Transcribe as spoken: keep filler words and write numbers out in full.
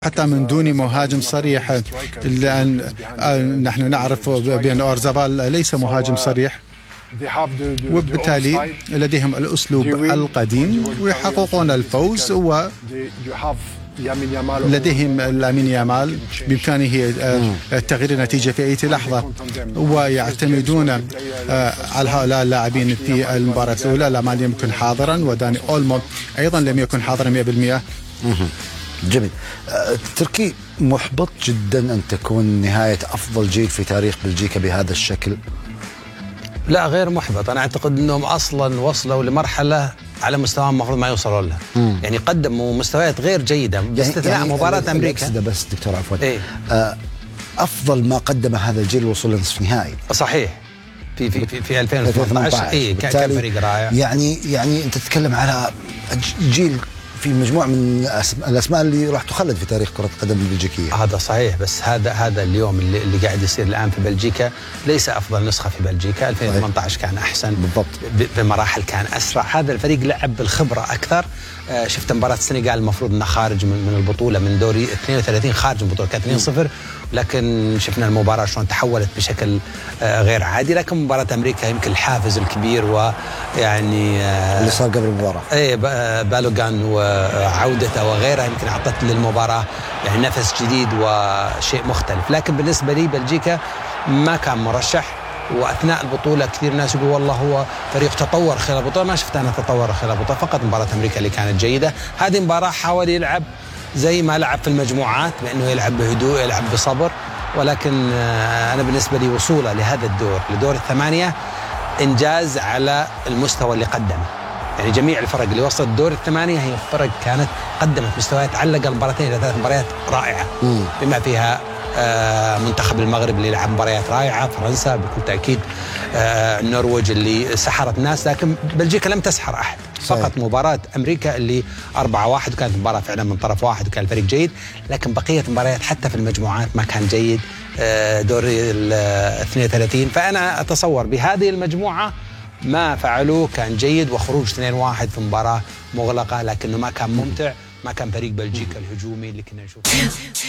حتى من دون مهاجم صريح، لأن نحن نعرف بأن أورزابال ليس مهاجم صريح، وبالتالي لديهم الأسلوب القديم ويحققون الفوز، ولديهم لامين يامال بإمكانه تغيير النتيجة في أي لحظة، ويعتمدون على هؤلاء اللاعبين في المباراة الأولى. لامان لم يكن حاضرا، وداني أولمو أيضا لم يكن حاضرا مئة بالمئة. جميل. تركي، محبط جدا أن تكون نهاية أفضل جيل في تاريخ بلجيكا بهذا الشكل. لا، غير محبط. أنا أعتقد أنهم أصلا وصلوا لمرحلة على مستوى المفروض ما يوصلوا لها. مم. يعني قدموا مستويات غير جيدة باستثناء يعني مباراة أمريكا. بس دكتور عفوا، إيه؟ أفضل ما قدم هذا الجيل الوصول لنصف نهائي. صحيح، في في في, في ألفين وثمانية عشر. إيه، كان فريق رائع. يعني يعني أنت تتكلم على جيل في مجموعة من الأسماء اللي راح تخلد في تاريخ كرة القدم البلجيكية. هذا صحيح، بس هذا هذا اليوم اللي, اللي قاعد يصير الآن في بلجيكا ليس أفضل نسخة في بلجيكا. ألفين وثمانية عشر كان أحسن بالضبط، بمراحل كان أسرع. هذا الفريق لعب بالخبرة أكثر. آه شفت مباراة السنغال المفروض أنه خارج من, من البطولة، من دوري اثنين وثلاثين خارج من البطولة، كانت اثنين صفر، لكن شفنا المباراة شلون تحولت بشكل آه غير عادي. لكن مباراة أمريكا يمكن الحافز الكبير ويعني آه اللي صار قبل المباراة، ايه بالوغان وعودته وغيرها يمكن أعطت للمباراة يعني نفس جديد وشيء مختلف. لكن بالنسبة لي بلجيكا ما كان مرشح، وأثناء البطولة كثير ناس يقول والله هو فريق تطور خلال البطولة. ما شفت أنا تطور خلال البطولة، فقط مباراة أمريكا اللي كانت جيدة. هذه مباراة حاول يلعب زي ما لعب في المجموعات، بأنه يلعب بهدوء، يلعب بصبر، ولكن أنا بالنسبة لي وصوله لهذا الدور، لدور الثمانية، إنجاز على المستوى اللي قدمه. يعني جميع الفرق اللي وصلت دور الثمانية هي فرق كانت قدمت مستويات على الأقل مباراتين إلى ثلاث مباريات رائعة، بما فيها آه منتخب المغرب اللي لعب مباريات رائعة، فرنسا بكل تأكيد، آه النرويج اللي سحرت الناس، لكن بلجيكا لم تسحر أحد. صحيح. فقط مباراة أمريكا اللي أربعة واحد وكانت مباراة فعلا من طرف واحد وكان الفريق جيد، لكن بقية المباريات حتى في المجموعات ما كان جيد. آه دور ال اثنين وثلاثين، فأنا أتصور بهذه المجموعة ما فعلوه كان جيد، وخروج اثنين واحد في مباراة مغلقة لكنه ما كان ممتع، ما كان فريق بلجيكا الهجومي اللي كنا نشوفه.